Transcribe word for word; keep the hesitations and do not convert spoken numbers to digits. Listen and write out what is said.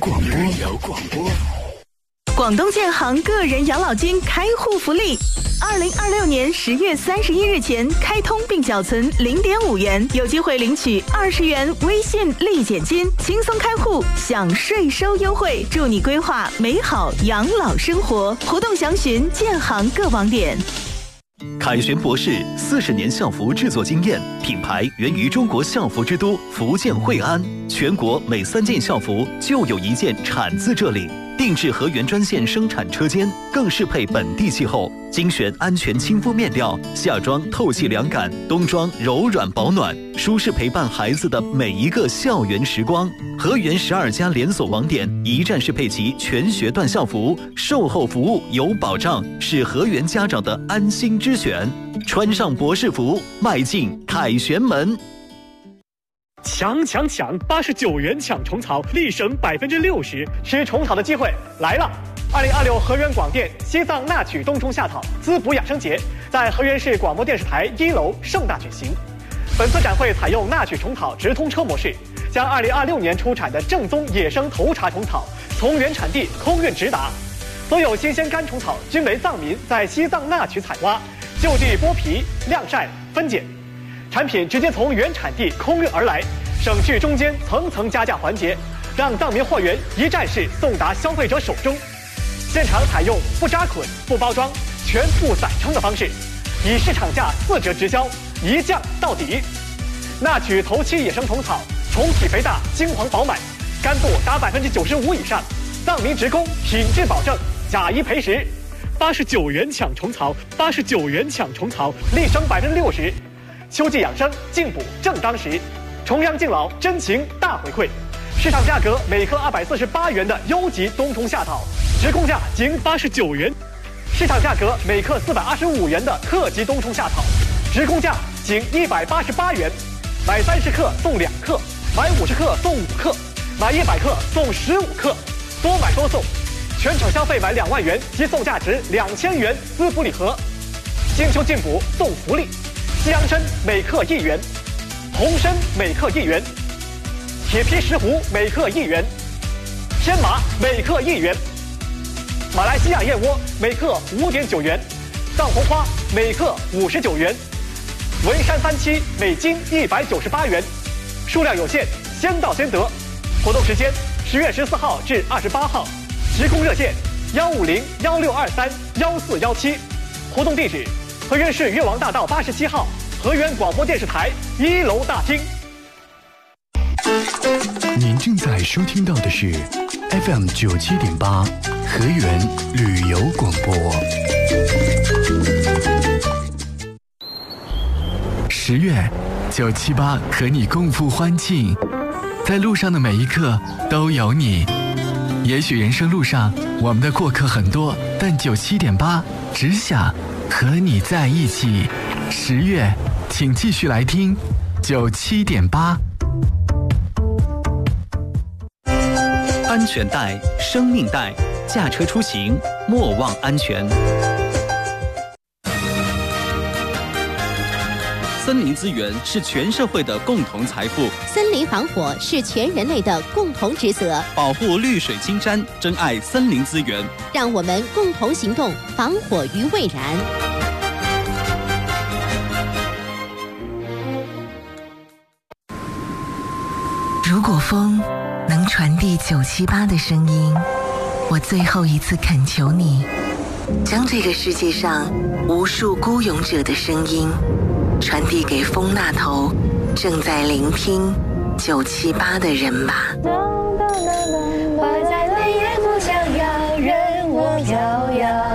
广播有广播。 广东建行个人养老金开户福利，二零二六年十月三十一日前开通并缴存零点五元，有机会领取二十元微信立减金，轻松开户享税收优惠，助你规划美好养老生活。活动详询建行各网点。 凯旋博士四十年校服制作经验，品牌源于中国校服之都福建惠安，全国每三件校服就有一件产自这里。定制河源专线生产车间，更适配本地气候，精选安全亲肤面料，夏装透气凉感，冬装柔软保暖，舒适陪伴孩子的每一个校园时光。河源十二家连锁网点一站式配齐全学段校服，售后服务有保障，是河源家长的安心之选。穿上博士服，迈进凯旋门。 抢抢抢！八十九元抢虫草，立省百分之六十，吃虫草的机会来了！二零二六河源广电西藏纳曲冬虫夏草滋补养生节在河源市广播电视台一楼盛大举行。本次展会采用纳曲虫草直通车模式，将二零二六年出产的正宗野生头茬虫草从原产地空运直达。所有新鲜干虫草均为藏民在西藏纳曲采挖，就地剥皮、晾晒、分拣。产品直接从原产地空运而来，省去中间层层加价环节，让藏民货源一站式送达消费者手中。现场采用不扎捆、不包装、全部散称的方式，以市场价四折直销，一降到底。纳曲头七野生虫草，虫体肥大，金黄饱满，干度达百分之九十五以上，藏民职工品质保证，假一赔十。八十九元抢虫草，八十九元抢虫草，立省百分之六十。秋季养生，进补正当时。重阳敬老，真情大回馈。市场价格每克二百四十八元的优级冬虫夏草，直供价仅八十九元；市场价格每克四百二十五元的特级冬虫夏草，直供价仅一百八十八元。买三十克送两克，买五十克送五克，买一百克送十五克，多买多送。全场消费满两万元即送价值两千元滋补礼盒。金秋进补送福利，西洋参每克一元。红参每克一元，铁皮石斛每克一元，天麻每克一元，马来西亚燕窝每克五点九元，藏红花每克五十九元，文山三七每斤一百九十八元，数量有限，先到先得。活动时间十月十四号至二十八号，直供热线幺五零幺六二三幺四幺七，活动地址河源市越王大道八十七号。河源广播电视台一楼大厅。 您正在收听到的是 F M 九七点八河源旅游广播。十月，九七八和你共赴欢庆，在路上的每一刻都有你。也许人生路上我们的过客很多，但九七点八只想和你在一起。十月，请继续来听九七点八。 安全带，生命带，驾车出行莫忘安全。森林资源是全社会的共同财富， 森林防火是全人类的共同职责。 保护绿水青山，珍爱森林资源， 让我们共同行动，防火于未然。 如果风能传递九七八的声音，我最后一次恳求你，将这个世界上无数孤勇者的声音传递给风那头正在聆听九七八的人吧。 花在泪眼不想要，任我飘摇。